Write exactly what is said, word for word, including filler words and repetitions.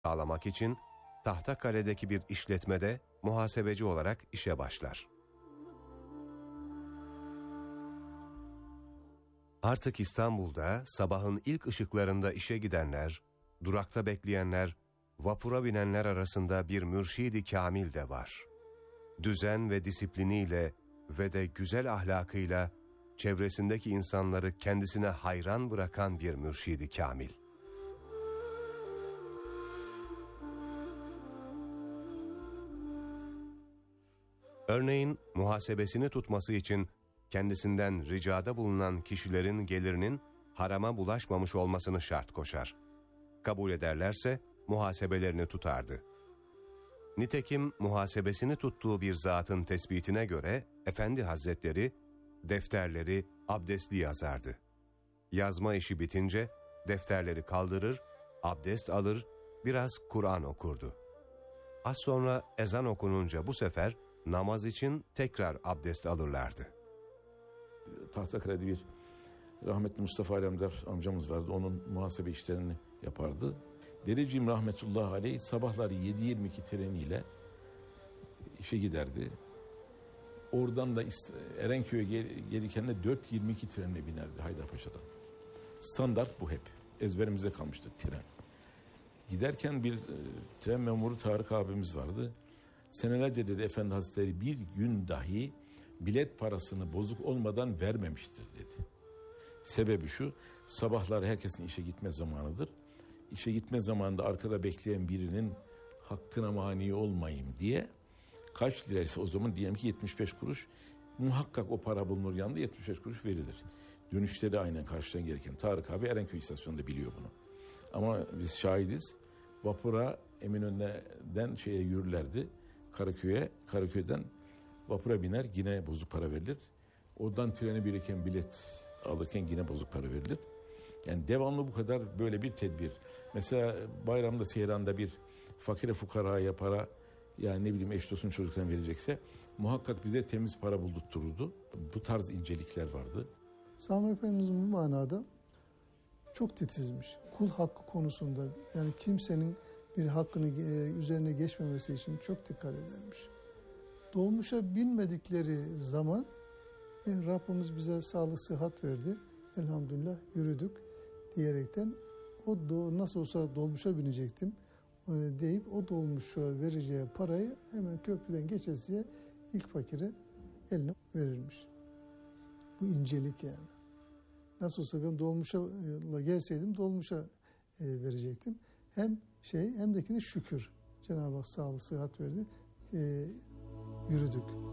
sağlamak için Tahtakale'deki bir işletmede muhasebeci olarak işe başlar. Artık İstanbul'da sabahın ilk ışıklarında işe gidenler, durakta bekleyenler, vapura binenler arasında bir mürşid-i kamil de var. Düzen ve disipliniyle ve de güzel ahlakıyla çevresindeki insanları kendisine hayran bırakan bir mürşid-i kamil. Örneğin muhasebesini tutması için kendisinden ricada bulunan kişilerin gelirinin harama bulaşmamış olmasını şart koşar. Kabul ederlerse muhasebelerini tutardı. Nitekim muhasebesini tuttuğu bir zatın tespitine göre Efendi Hazretleri defterleri abdestli yazardı. Yazma işi bitince defterleri kaldırır, abdest alır, biraz Kur'an okurdu. Az sonra ezan okununca bu sefer namaz için tekrar abdest alırlardı. Tahtakale'de bir rahmetli Mustafa Alemdar amcamız vardı. Onun muhasebe işlerini yapardı. Dedeciğim rahmetullahi aleyh sabahları yedi yirmi iki treniyle işe giderdi. Oradan da Erenköy'e gel gelirken de dört yirmi iki trenine binerdi Haydarpaşa'dan. Standart bu hep. Ezberimizde kalmıştı tren. Giderken bir e, tren memuru Tarık abimiz vardı. Senelerce dedi Efendi Hazretleri bir gün dahi bilet parasını bozuk olmadan vermemiştir dedi. Sebebi şu, sabahlar herkesin işe gitme zamanıdır. İşe gitme zamanında arkada bekleyen birinin hakkına mani olmayayım diye kaç liraysa o zaman diyelim ki yetmiş beş kuruş muhakkak o para bulunur yanında yetmiş beş kuruş verilir. Dönüşte de aynen karşıdan gereken. Tarık abi Erenköy istasyonunda biliyor bunu. Ama biz şahidiz. Vapura Eminönü'nden şeye yürürlerdi. Karaköy'e, Karaköy'den vapura biner yine bozuk para verilir. Oradan trene biriken bilet alırken yine bozuk para verilir. Yani devamlı bu kadar böyle bir tedbir. Mesela bayramda, seyranda bir fakire fukaraya para, yani ne bileyim eş dostun çocuklarına verecekse muhakkak bize temiz para buldurtururdu. Bu tarz incelikler vardı. Sami Efendimiz'in bu manada çok titizmiş. Kul hakkı konusunda yani kimsenin bir hakkını üzerine geçmemesi için çok dikkat edermiş. Dolmuşa binmedikleri zaman e, Rabbimiz bize sağlık sıhhat verdi. Elhamdülillah yürüdük diyerekten o do, nasıl olsa dolmuşa binecektim e, deyip o dolmuşa vereceği parayı hemen köprüden geçesiye ilk fakire eline verirmiş. Bu incelik yani. Nasıl olsa ben dolmuşa gelseydim dolmuşa e, verecektim. Hem şey hem dekine şükür. Cenab-ı Hak sağlık sıhhat verdi. E, yürüdük.